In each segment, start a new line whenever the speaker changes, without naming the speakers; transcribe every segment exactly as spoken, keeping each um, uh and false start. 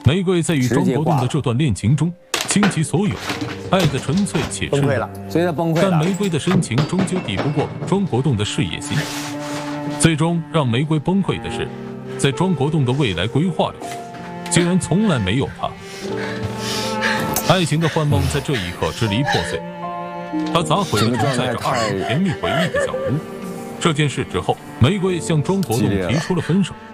玫瑰在与庄国栋的这段恋情中倾其所有，爱的纯粹且
崩溃了，
所以他崩溃了。
但玫瑰的深情终究抵不过庄国栋的事业心，最终让玫瑰崩溃的是，在庄国栋的未来规划里，竟然从来没有他。爱情的幻梦在这一刻支离破碎，他砸毁了承载着二人甜蜜回忆的小屋。这件事之后，玫瑰向庄国栋提出了分手。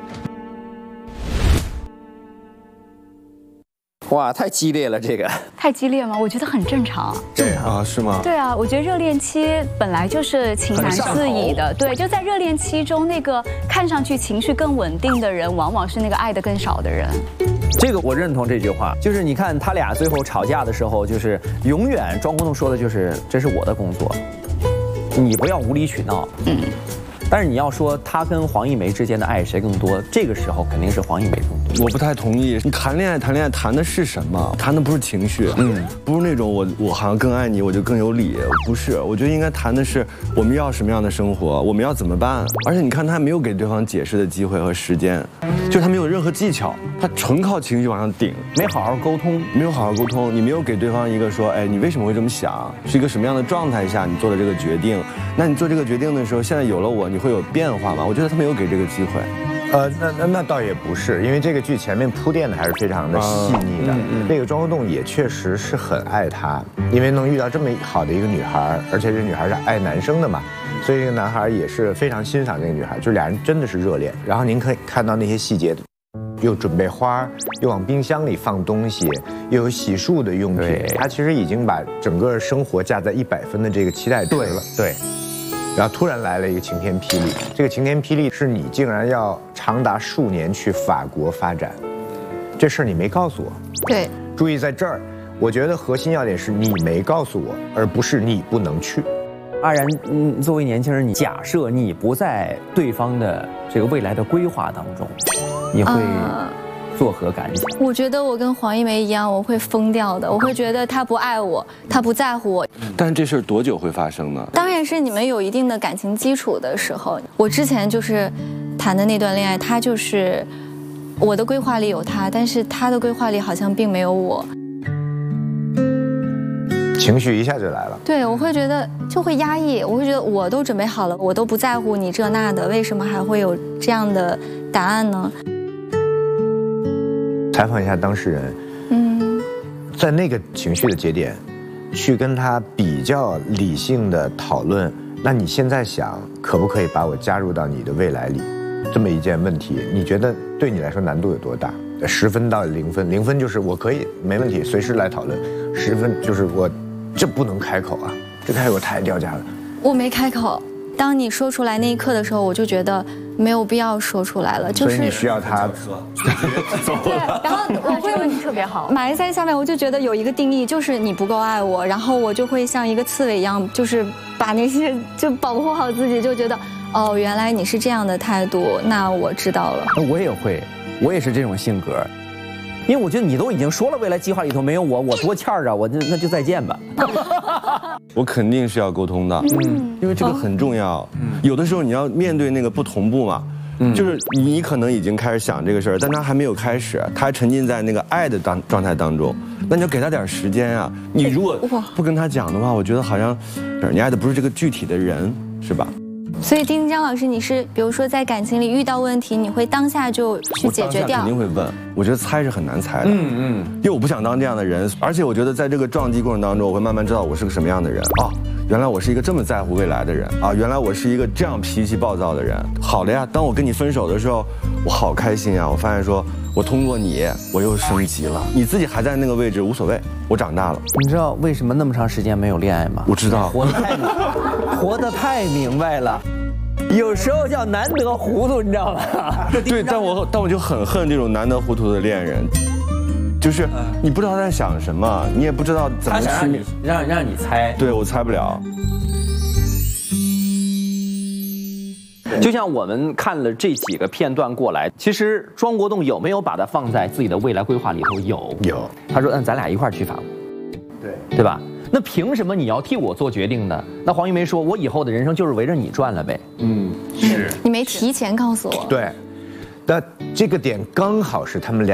哇，太激烈了，这个
太激烈吗？我觉得很正常。
对
啊，是吗？
对啊，我觉得热恋期本来就是情难自已的。对，就在热恋期中，那个看上去情绪更稳定的人，往往是那个爱的更少的人。
这个我认同这句话，就是你看他俩最后吵架的时候，就是永远庄国栋说的就是这是我的工作，你不要无理取闹。嗯。但是你要说他跟黄一梅之间的爱谁更多，这个时候肯定是黄一梅更多。
我不太同意，你谈恋爱谈恋爱谈的是什么？谈的不是情绪，嗯，不是那种我我好像更爱你，我就更有理，不是。我觉得应该谈的是我们要什么样的生活，我们要怎么办。而且你看他没有给对方解释的机会和时间，就他没有任何技巧，他纯靠情绪往上顶，
没好好沟通，
没有好好沟通，你没有给对方一个说，哎，你为什么会这么想？是一个什么样的状态下你做的这个决定？那你做这个决定的时候，现在有了我，你会有变化吗？我觉得他没有给这个机会。
呃，那那那倒也不是，因为这个剧前面铺垫的还是非常的细腻的。那个庄国栋也确实是很爱她，因为能遇到这么好的一个女孩，而且这女孩是爱男生的嘛，所以这个男孩也是非常欣赏这个女孩，就俩人真的是热恋。然后您可以看到那些细节，又准备花，又往冰箱里放东西，又有洗漱的用品，他其实已经把整个生活架在一百分的这个期待值了。对。然后突然来了一个晴天霹雳，这个晴天霹雳是你竟然要长达数年去法国发展，这事儿你没告诉我。
对，
注意在这儿，我觉得核心要点是你没告诉我，而不是你不能去。
阿然，嗯，作为年轻人，你假设你不在对方的这个未来的规划当中，你会作何感想？
我觉得我跟黄一梅一样，我会疯掉的。我会觉得他不爱我，他不在乎我。
但这事儿多久会发生呢？
当然是你们有一定的感情基础的时候。我之前就是谈的那段恋爱，他就是我的规划里有他，但是他的规划里好像并没有我。
情绪一下就来了。
对，我会觉得就会压抑，我会觉得我都准备好了，我都不在乎你这那的，为什么还会有这样的答案呢？
采访一下当事人，嗯，在那个情绪的节点，去跟他比较理性的讨论。那你现在想，可不可以把我加入到你的未来里？这么一件问题，你觉得对你来说难度有多大？十分到零分，零分就是我可以没问题，随时来讨论；十分就是我这不能开口啊，这开口太掉价了。
我没开口。当你说出来那一刻的时候，我就觉得没有必要说出来了，就是。
所以你需要他
走了。对，然后我会问你特别好，埋在下面，我就觉得有一个定义，就是你不够爱我，然后我就会像一个刺猬一样，就是把那些就保护好自己，就觉得哦，原来你是这样的态度，那我知道了。
我也会，我也是这种性格。因为我觉得你都已经说了，未来计划里头没有我，我多欠儿啊，我就那就再见吧。
我肯定是要沟通的，嗯，因为这个很重要。嗯，有的时候你要面对那个不同步嘛，嗯，就是你可能已经开始想这个事儿，但他还没有开始，他还沉浸在那个爱的当状态当中，那你要给他点时间啊。你如果不跟他讲的话，我觉得好像你爱的不是这个具体的人，是吧？
所以丁丁张老师，你是比如说在感情里遇到问题，你会当下就去解决掉？
肯定会问。我觉得猜是很难猜的，嗯嗯，因为我不想当这样的人，而且我觉得在这个撞击过程当中，我会慢慢知道我是个什么样的人啊。原来我是一个这么在乎未来的人啊！原来我是一个这样脾气暴躁的人。好了呀，当我跟你分手的时候，我好开心啊！我发现说，我通过你，我又升级了。你自己还在那个位置无所谓，我长大了。
你知道为什么那么长时间没有恋爱吗？
我知道，
活得太活得太明白了。有时候叫难得糊涂，你知道吗？
对，但我但我就很恨这种难得糊涂的恋人，就是你不知道他在想什么，你也不知道怎么去
让你让让你猜，
对我猜不了。
就像我们看了这几个片段过来，其实庄国栋有没有把它放在自己的未来规划里头？有，
有。
他说：“嗯，咱俩一块儿去法国。”对，对吧？那凭什么你要替我做决定呢？那黄一梅说：“我以后的人生就是围着你转了呗。”嗯，
是。你没提前告诉我。
对，那这个点刚好是他们俩。